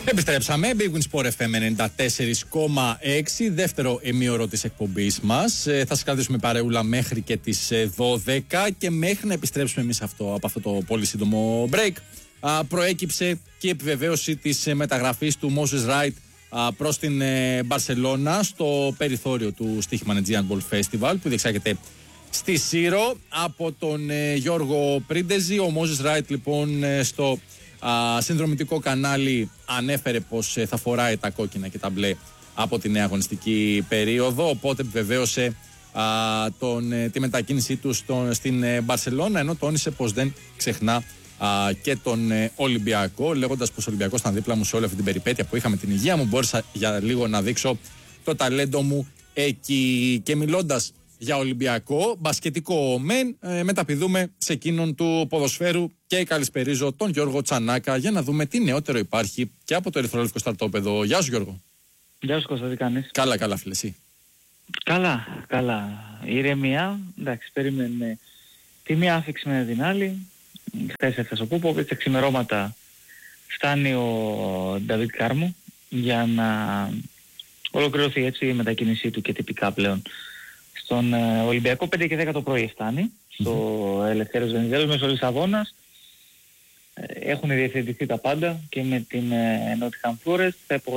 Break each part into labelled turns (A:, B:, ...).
A: Επιστρέψαμε. Big Win Sport FM 94,6. Δεύτερο ημίωρο της εκπομπής μας. Θα σας κρατήσουμε παρεούλα μέχρι και τις 12 και μέχρι να επιστρέψουμε εμείς από αυτό το πολύ σύντομο break. Προέκυψε και η επιβεβαίωση της μεταγραφής του Moses Wright προς την Μπαρσελόνα στο περιθώριο του Στοίχημα Aegean Ball Festival που διεξάγεται στη Σύρο από τον Γιώργο Πρίντεζη. Ο Moses Wright λοιπόν στο συνδρομητικό κανάλι ανέφερε πως θα φοράει τα κόκκινα και τα μπλε από τη νέα αγωνιστική περίοδο, οπότε επιβεβαίωσε τη μετακίνησή του στην Μπαρσελόνα, ενώ τόνισε πως δεν ξεχνά και τον Ολυμπιακό, λέγοντας πως ο Ολυμπιακός ήταν δίπλα μου σε όλη αυτή την περιπέτεια που είχαμε την υγεία μου, μπόρεσα για λίγο να δείξω το ταλέντο μου εκεί. Και μιλώντας για Ολυμπιακό, μπασκετικό μεν, μεταπηδούμε σε εκείνον του ποδοσφαίρου και καλησπερίζω τον Γιώργο Τσανάκα για να δούμε τι νεότερο υπάρχει και από το ερυθρόλευκο στρατόπεδο. Γεια σου Γιώργο.
B: Γεια σου Κώστα, τι κάνεις?
A: Καλά φίλε, εσύ?
B: Καλά. Ηρεμία, εντάξει, περίμενε τη μία άφηξη με την άλλη. Χθες έφτασε ο Πούπο, έτσι ξημερώματα φτάνει ο Νταβίτ Κάρμου για να ολοκληρωθεί έτσι η μετακίνησή του και τυπικά πλέον στον Ολυμπιακό. 5 και 10 το πρωί φτάνει στο Ελευθέριος Βενιζέλος μέσω Λισαβόνας. Έχουν διευθετηθεί τα πάντα και με την Nottingham Forest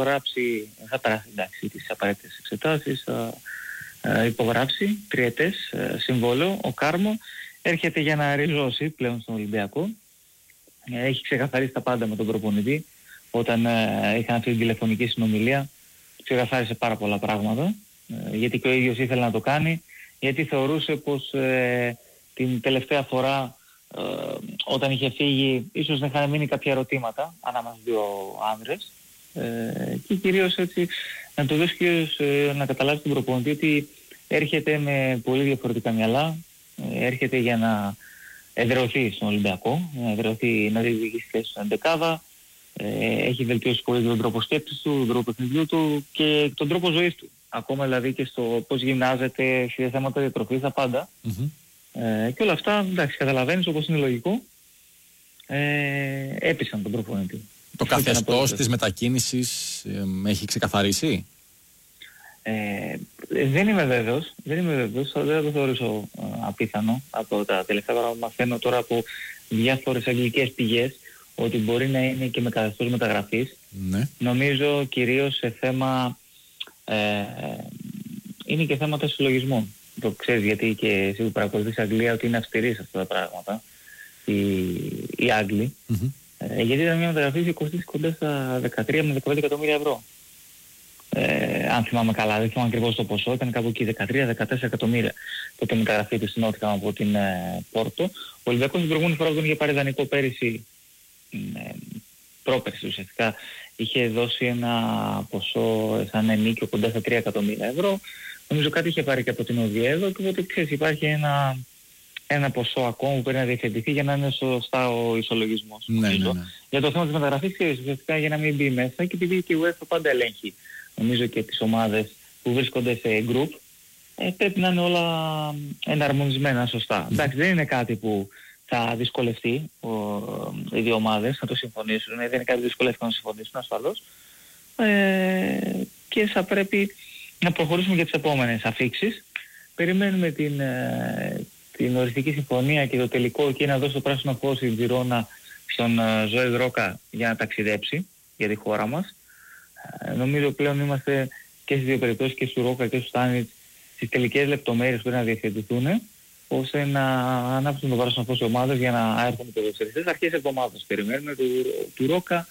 B: θα περάσει εντάξει τις απαραίτητες εξετάσεις, θα υπογράψει τριετές συμβόλαιο. Ο Κάρμο έρχεται για να ριζώσει πλέον στον Ολυμπιακό. Έχει ξεκαθαρίσει τα πάντα με τον προπονητή. Όταν είχαν αυτή την τηλεφωνική συνομιλία ξεκαθάρισε πάρα πολλά πράγματα, γιατί και ο ίδιος ήθελε να το κάνει, γιατί θεωρούσε πως την τελευταία φορά όταν είχε φύγει ίσως δεν είχαν μείνει κάποια ερωτήματα ανάμεσα στους δύο άνδρες, και κυρίως έτσι να το δώσει κυρίως να καταλάβει τον προπονητή ότι έρχεται με πολύ διαφορετικά μυαλά, έρχεται για να εδραιωθεί στον Ολυμπιακό, να διεκδικήσει θέση στην εντεκάδα. Έχει βελτιώσει πολύ τον τρόπο σκέψης του, τον τρόπο παιχνιδιού του και τον τρόπο ζωής του. Ακόμα δηλαδή και στο πώς γυμνάζεται, σε θέματα διατροφής, τα πάντα. Και όλα αυτά, εντάξει, καταλαβαίνεις, όπως είναι λογικό, έπεισαν τον προπονητή.
A: Το καθεστώς της μετακίνησης έχει ξεκαθαρίσει?
B: Δεν είμαι βέβαιος, δεν το θεωρήσω απίθανο από τα τελευταία πράγματα που μαθαίνω τώρα από διάφορες αγγλικές πηγές, ότι μπορεί να είναι και με καθεστώς μεταγραφής.
A: Ναι.
B: Νομίζω κυρίως σε θέμα είναι και θέματα συλλογισμών. Το ξέρεις, γιατί και εσύ που παρακολουθείς Αγγλία, ότι είναι αυστηροί σε αυτά τα πράγματα οι Άγγλοι. Γιατί ήταν μια μεταγραφή που κοστίζει κοντά στα 13 με 15 εκατομμύρια ευρώ. Αν θυμάμαι καλά, δεν θυμάμαι ακριβώς το ποσό, ήταν κάπου εκεί 13-14 εκατομμύρια τότε μεταγραφή του στην Nottingham από την Πόρτο. Ο Ολυμπιακός την προηγούμενη φορά που τον είχε πάρει δανεικό πέρυσι, πρόπερσι ουσιαστικά, είχε δώσει ένα ποσό σαν ενίκιο κοντά στα 3 εκατομμύρια ευρώ. Νομίζω κάτι είχε πάρει και από την Οβιέδο, και οπότε ξέρεις, υπάρχει ένα ποσό ακόμα που πρέπει να διευθετηθεί για να είναι σωστά ο ισολογισμός.
A: Ναι.
B: Για το θέμα της μεταγραφής, ξέρεις, ουσιαστικά για να μην μπει μέσα, και επειδή και η UEFA πάντα ελέγχει νομίζω και τις ομάδες που βρίσκονται σε group, πρέπει να είναι όλα εναρμονισμένα σωστά. Εντάξει, δεν είναι κάτι που θα δυσκολευτεί οι δύο ομάδες να το συμφωνήσουν, δεν είναι κάτι που δυσκολεύτηκαν να συμφωνήσουν ασφαλώς, και θα πρέπει να προχωρήσουμε για τις επόμενες αφίξεις. Περιμένουμε την οριστική συμφωνία και το τελικό, και να δώσει το πράσινο φως στην Τζιρόνα στον Ζωέλ Ρόκα για να ταξιδέψει για τη χώρα μας. Νομίζω πλέον είμαστε και στις δύο περιπτώσεις, και στο Ρόκα και στο Στάνιτς, στις τελικές λεπτομέρειες που πρέπει να διευθετηθούν, ώστε να ανάψουν το πράσινο φως οι ομάδες για να έρθουν οι ποδοσφαιριστές. Αρχές εβδομάδας περιμένουμε του Ρόκα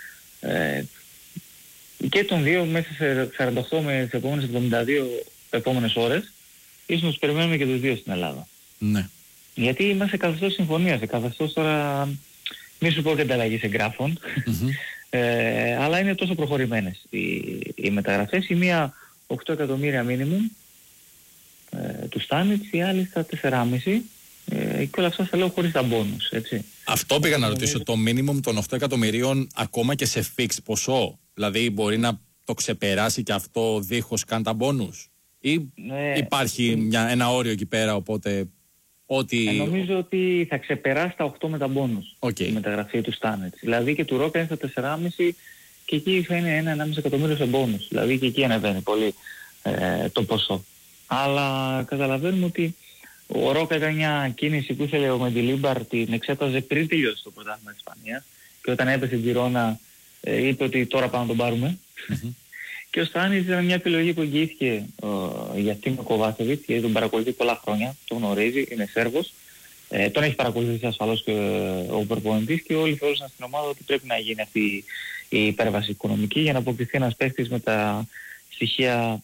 B: και των δύο μέσα σε 48 με τις επόμενες 72 επόμενες ώρες. Ίσως τους περιμένουμε και τους δύο στην Ελλάδα. Ναι. Γιατί είμαστε σε καθεστώς συμφωνίας, σε καθεστώς τώρα, μη σου πω και ανταλλαγής εγγράφων, αλλά είναι τόσο προχωρημένες οι μεταγραφές. Η μία 8 εκατομμύρια minimum του Στάνιτς, η άλλη στα 4,5, και όλα αυτά θα λέω χωρίς τα μπόνους, έτσι.
A: Αυτό πήγα να ρωτήσω, το minimum των 8 εκατομμυρίων ακόμα και σε fix ποσό, δηλαδή μπορεί να το ξεπεράσει και αυτό δίχως καν τα μπόνους, ή υπάρχει ένα όριο εκεί πέρα, οπότε ότι...
B: νομίζω ότι θα ξεπεράσει τα 8 με τα μπόνους η μεταγραφή του Στάνετς. Δηλαδή και του Ρόκα είναι στα 4,5 και εκεί θα είναι 1,5 εκατομμύριο σε μπόνους. Δηλαδή και εκεί ανεβαίνει πολύ το ποσό. Αλλά καταλαβαίνουμε ότι ο Ρόκα ήταν μια κίνηση που ήθελε ο Μεντιλίμπαρ, την εξέταζε πριν τελειώσει το πρωτάθλημα της Ισπανίας και όταν έπεσε η Τζιρόνα είπε ότι τώρα πάμε να τον πάρουμε. Και ο Στάνης ήταν μια επιλογή που εγγυήθηκε για αυτήν τον Κοβάσεβιτς, γιατί τον παρακολουθεί πολλά χρόνια, τον γνωρίζει, είναι Σέρβος. Τον έχει παρακολουθήσει ασφαλώς και ο προπονητής και όλοι θεώρησαν στην ομάδα ότι πρέπει να γίνει αυτή η υπέρβαση οικονομική για να αποκτηθεί ένας παίχτης με τα στοιχεία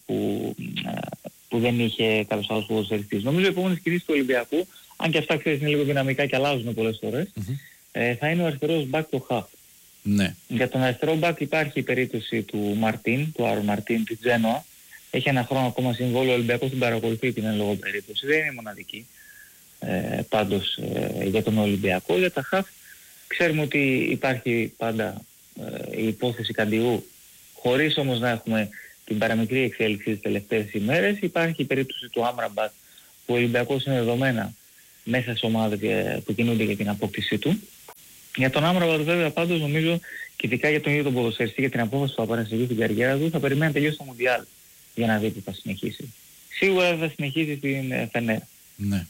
B: που δεν είχε κάποιος άλλος ποδοσφαιριστής. Νομίζω οι επόμενες κινήσεις του Ολυμπιακού, αν και αυτά ξέρεις είναι λίγο δυναμικά και αλλάζουν πολλές φορές, θα είναι ο αριστερός μπακ του Χαφ.
A: Ναι.
B: Για τον αριστερό μπακ υπάρχει η περίπτωση του Μαρτίν, του Άρου Μαρτίν της Τζένοα. Έχει ένα χρόνο ακόμα συμβόλαιο, ο Ολυμπιακός την παρακολουθεί την εν λόγω περίπτωση. Δεν είναι μοναδική. Πάντως για τον Ολυμπιακό. Για τα Χαφ ξέρουμε ότι υπάρχει πάντα η υπόθεση Καντιού, χωρίς όμως να έχουμε την παραμικρή εξέλιξη τις τελευταίες ημέρες. Υπάρχει η περίπτωση του Άμραμπατ που ο Ολυμπιακός είναι δεδομένα μέσα στις ομάδες που κινούνται για την απόκτησή του. Για τον Άμραμπατ βέβαια πάντως νομίζω και ειδικά για τον ίδιο τον ποδοσφαιριστή, για την απόφαση που θα πάρει στην καριέρα του, θα περιμένει να τελειώσει το Μουντιάλ για να δει που θα συνεχίσει. Σίγουρα θα συνεχίσει στην Φενέρ.
A: Ναι.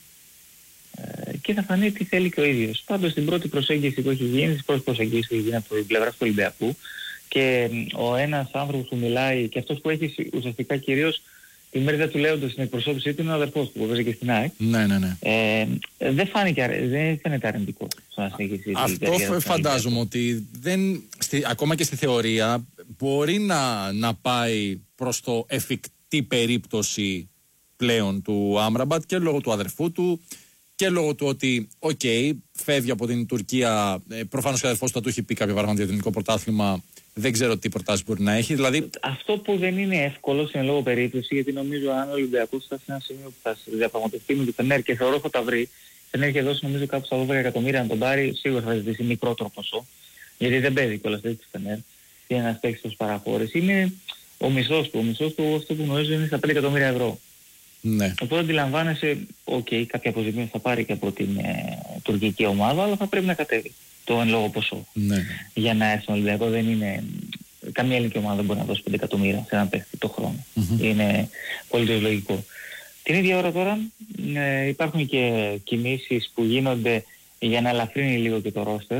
B: Και θα φανεί τι θέλει και ο ίδιος. Πάντως στην πρώτη προσέγγιση που έχει γίνει, στις πρώτες προσεγγίσεις που έχει γίνει από την πλευρά του Ολυμπιακού και ο ένας άνθρωπος που μιλάει και αυτός που έχει ουσιαστικά κυρίως τη μερίδα του λέοντος στην εκπροσώπησή του είναι ο αδερφός του που παίζει και στην ΑΕΚ.
A: Ναι.
B: Δεν φαίνεται αρνητικό στο να συνεχίσει.
A: Αυτό φαντάζομαι ότι ακόμα και στη θεωρία μπορεί να πάει προς το εφικτή περίπτωση πλέον του Άμραμπατ και λόγω του αδερφού του και λόγω του ότι φεύγει από την Τουρκία, προφανώς και ο αδερφός του θα του έχει πει κάποια πράγματα για το ελληνικό πρωτάθλημα, δεν ξέρω τι προτάσεις μπορεί να έχει. Δηλαδή... Αυτό
B: που δεν είναι εύκολο σε λόγω περίπτωση, γιατί νομίζω αν ο Ολυμπιακός θα σε ένα σημείο που θα διαπραγματευτεί με το Φενέρ και θεωρώ θα τα βρει, Φενέρ έχει δώσει νομίζω κάπου στα 12 εκατομμύρια να τον πάρει, σίγουρα θα ζητήσει μικρότερο ποσό, γιατί δεν παίζει κιόλας έτσι τη Φενέρ, είναι ένας παίκτης παραχώρηση. Είναι ο μισθός του, αυτό που γνωρίζω είναι στα 5 εκατομμύρια ευρώ.
A: Ναι.
B: Οπότε αντιλαμβάνεσαι, κάποια αποζημίωση θα πάρει και από την τουρκική ομάδα, αλλά θα πρέπει να κατέβει το εν λόγω ποσό.
A: Ναι.
B: Για να έρθει στον Ολυμπιακό δεν είναι... Καμία ελληνική ομάδα δεν μπορεί να δώσει 5 εκατομμύρια σε έναν παίχτη το χρόνο. Είναι πολύ λογικό. Την ίδια ώρα τώρα υπάρχουν και κινήσεις που γίνονται για να ελαφρύνει λίγο και το ρόστερ.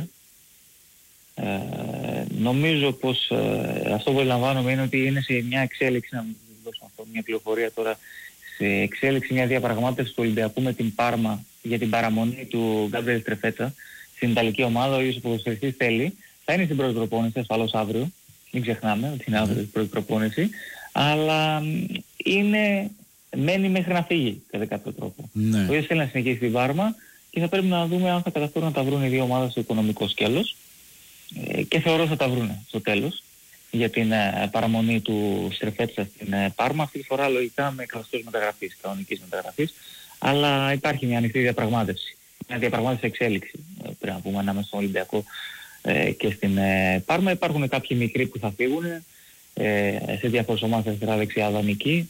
B: Νομίζω πως αυτό που ελαμβάνομαι είναι ότι είναι σε μια εξέλιξη, να δώσω αυτό, μια πληροφορία τώρα, σε εξέλιξη μια διαπραγμάτευση του Ολυμπιακού με την Πάρμα για την παραμονή του Γκάμπριελ Τρεφέτσα στην Ιταλική ομάδα. Ο ίδιος ο ποδοσφαιριστής θέλει. Θα είναι στην πρώτη προπόνηση, ασφαλώς αύριο. Μην ξεχνάμε ότι είναι αύριο η πρώτη προπόνηση. Αλλά μένει μέχρι να φύγει κατά κάποιο τρόπο.
A: Ναι.
B: Ο ίδιος θέλει να συνεχίσει την Πάρμα και θα πρέπει να δούμε αν θα καταφέρουν να τα βρουν οι δύο ομάδες στο οικονομικό σκέλος. Και θεωρώ θα τα βρουν στο τέλος για την παραμονή του Στρεφέτσα στην Πάρμα. Αυτή τη φορά λογικά με καθεστώς μεταγραφής, κανονικής μεταγραφής. Αλλά υπάρχει μια ανοιχτή διαπραγμάτευση. Μια διαπραγμάτευση εξέλιξη, πρέπει να πούμε, ανάμεσα στον Ολυμπιακό και στην Πάρμα. Υπάρχουν κάποιοι μικροί που θα φύγουν σε διάφορες ομάδες αριστερά, δεξιά, δανεική.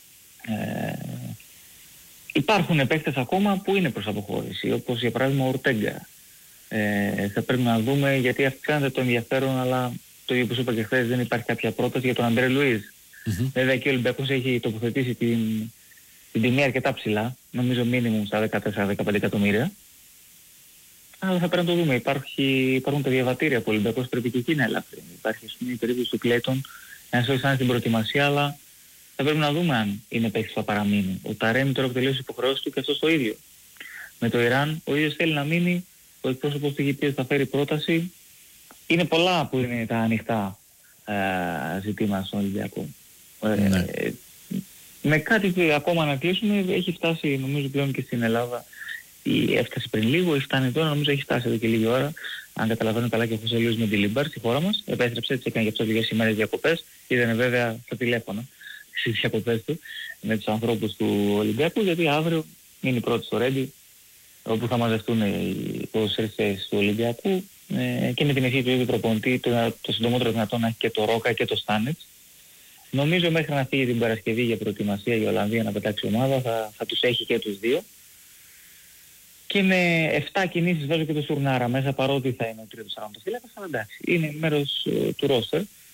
B: Υπάρχουν παίκτες ακόμα που είναι προς αποχώρηση, όπως για παράδειγμα ο Ορτέγκα. Θα πρέπει να δούμε, γιατί αυξάνεται το ενδιαφέρον, αλλά το ίδιο που σου είπα και χθες, δεν υπάρχει κάποια πρόταση για τον Αντρέ Λουίζ. Βέβαια και ο Ολυμπιακός έχει τοποθετήσει την τιμή αρκετά ψηλά, νομίζω μίνιμουμ στα 14-15 εκατομμύρια. Αλλά θα πρέπει να το δούμε. Υπάρχουν τα διαβατήρια που ο Ολυμπιακός πρέπει και εκεί να ελαφρύνει. Υπάρχει ας πούμε η περίπτωση του Κλέιτον, ένας όλος είναι στην προετοιμασία, αλλά θα πρέπει να δούμε αν είναι παίκτης που θα παραμείνει. Ο Ταρέμι τώρα εκτελεί τις υποχρεώσεις του και αυτός το ίδιο. Με το Ιράν ο ίδιος θέλει να μείνει, ο εκπρόσωπος του Αιγυπτίου θα φέρει πρόταση. Είναι πολλά που είναι τα ανοιχτά ζητήματα στον Ολυμπιακό.
A: Ναι.
B: Με κάτι που ακόμα να κλείσουμε, έχει φτάσει νομίζω πλέον και στην Ελλάδα, έφτασε πριν λίγο ή φτάνει τώρα, νομίζω έχει φτάσει εδώ και λίγη ώρα, αν καταλαβαίνω καλά, και ο Χωσέ Λουίς Μεντιλίμπαρ στη χώρα μας. Επέστρεψε, έτσι έκανε και αυτό λίγες ημέρες διακοπές, είδανε βέβαια στα τηλέφωνα στις διακοπές του με τους ανθρώπους του Ολυμπιακού, γιατί αύριο είναι η πρώτη στο Ρέντι, όπου θα μαζευτούν οι ποδοσφαιριστές του Ολυμπιακού και με την ευχή του ίδιου προπονητή το συντομότερο δυνατόν να έχει και το Ρόκα και το Στάνετς. Νομίζω μέχρι να φύγει την Παρασκευή για προετοιμασία η Ολλανδία να πετάξει ομάδα θα τους έχει και τους δύο. Και με 7 κινήσεις βάζω και το Σουρνάρα μέσα, παρότι θα είναι ο τρίτος τερματοφύλακας, αλλά εντάξει, είναι μέρος του ρόστερ.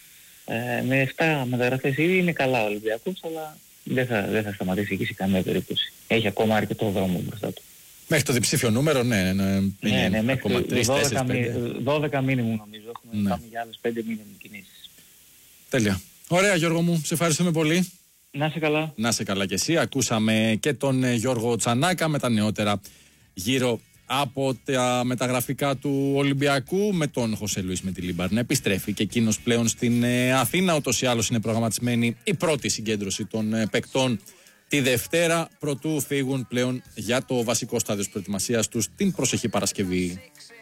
B: Με 7 μεταγραφές ήδη είναι καλά ο Ολυμπιακός, αλλά δεν θα σταματήσει εκεί σε καμία περίπτωση. Έχει ακόμα αρκετό δρόμο μπροστά του.
A: Μέχρι το διψήφιο νούμερο, ναι,
B: μέχρι
A: ακόμα
B: 12 μήνυμου νομίζω. Πάμε για άλλες 5 μήνυμου κινήσεις.
A: Τέλεια. Ωραία Γιώργο μου, σε ευχαριστούμε πολύ.
B: Να είσαι καλά.
A: Να είσαι καλά κι εσύ. Ακούσαμε και τον Γιώργο Τσανάκα με τα νεότερα γύρω από τα μεταγραφικά του Ολυμπιακού, με τον Χωσέ Λουίς με τη Λίμπαρ να επιστρέφει και εκείνος πλέον στην Αθήνα. Ούτως ή άλλως είναι προγραμματισμένη η πρώτη συγκέντρωση των παικτών τη Δευτέρα, προτού φύγουν πλέον για το βασικό στάδιο της προετοιμασίας τους την προσεχή Παρασκευή.